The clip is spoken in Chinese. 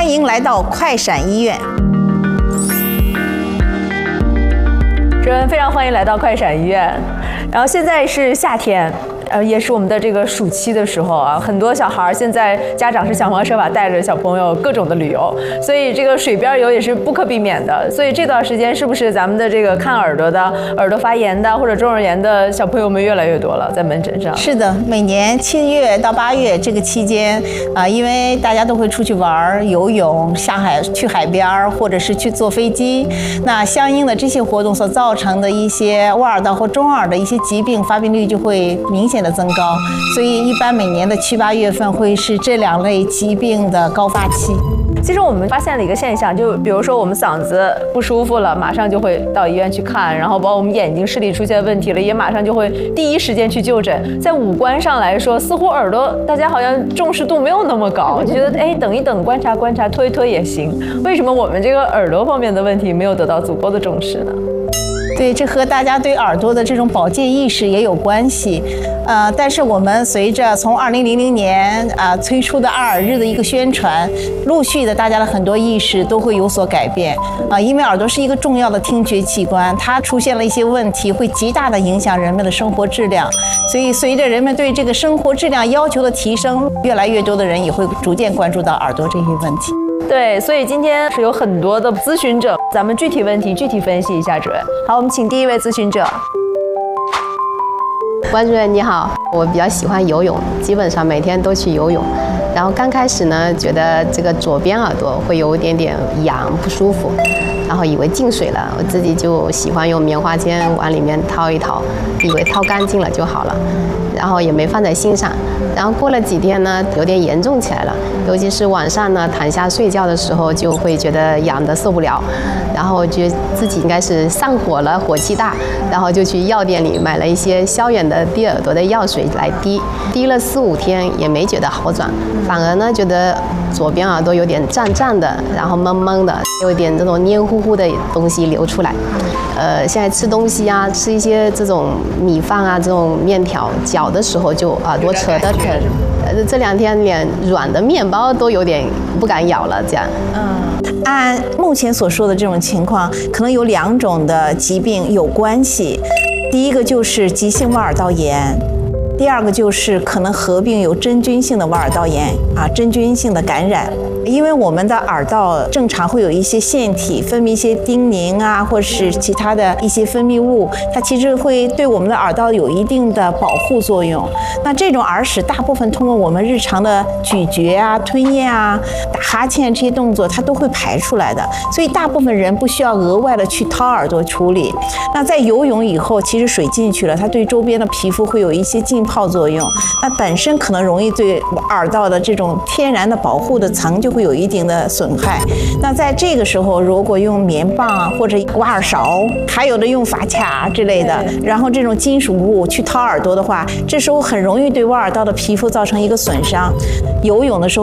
欢迎来到快闪医院。 主任，非常欢迎来到快闪医院。然后现在是夏天。也是我们的这个暑期的时候啊，很多小孩现在家长是想方设法带着小朋友各种的旅游，所以这个水边游也是不可避免的。所以这段时间是不是咱们的这个看耳朵的、耳朵发炎的或者中耳炎的小朋友们越来越多了，在门诊上？ 是的，每年7月到8月这个期间因为大家都会出去玩、游泳、下海、去海边或者是去坐飞机，那相应的这些活动所造成的一些外耳道或中耳的一些疾病发病率就会明显的增高，所以一般每年的7、8月份会是这2类疾病的高发期。 其实我们发现了一个现象，就比如说我们嗓子不舒服了，马上就会到医院去看，然后包括我们眼睛视力出现问题了，也马上就会第一时间去就诊。在五官上来说，似乎耳朵大家好像重视度没有那么高，就觉得等一等，观察观察，推一推也行。为什么我们这个耳朵方面的问题没有得到足够的重视呢？ 对，这和大家对耳朵的这种保健意识也有关系。但是我们随着从2000年推出的爱耳日的一个宣传，陆续的大家的很多意识都会有所改变因为耳朵是一个重要的听觉器官，它出现了一些问题，会极大的影响人们的生活质量。所以随着人们对这个生活质量要求的提升，越来越多的人也会逐渐关注到耳朵这些问题。 对，所以今天是有很多的咨询者，咱们具体问题具体分析一下，主任。好，我们请第一位咨询者。 关主任你好，我比较喜欢游泳，基本上每天都去游泳。然后刚开始呢，觉得这个左边耳朵会有一点点痒不舒服，然后以为进水了，我自己就喜欢用棉花签往里面掏一掏，以为掏干净了就好了，然后也没放在心上。然后过了几天呢，有点严重起来了，尤其是晚上呢，躺下睡觉的时候就会觉得痒得受不了，然后觉得自己应该是上火了，火气大，然后就去药店里买了一些消炎的滴耳朵的药水来滴，滴了4、5天也没觉得好转，反而呢觉得左边耳朵有点胀胀的，然后闷闷的，有点这种黏糊糊的东西流出来。现在吃东西啊，吃一些这种米饭啊，这种面条，嚼的时候就耳朵扯得疼。这2天连软的面包都有点不敢咬了，这样。 按目前所说的这种情况，可能有2种的疾病有关系。第一个就是急性外耳道炎，第2个就是可能合并有真菌性的外耳道炎真菌性的感染。因为我们的耳道正常会有一些腺体分泌一些丁宁或是其他的一些分泌物，它其实会对我们的耳道有一定的保护作用。那这种耳屎大部分通过我们日常的咀嚼吞咽打哈欠这些动作，它都会排出来的，所以大部分人不需要额外的去掏耳朵处理。那在游泳以后，其实水进去了，它对周边的皮肤会有一些浸泡作用，那本身可能容易对耳道的这种天然的保护的层就会有一定的损害。那在这个时候，如果用棉棒或者挖耳勺，还有的用发卡之类的，然后这种金属物去掏耳朵的话，这时候很容易对外耳道的皮肤造成一个损伤。游泳的时候